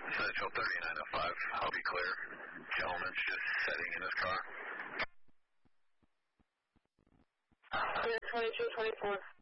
Central 3905, I'll be clear. Gentleman's just sitting in his car. Clear 2224.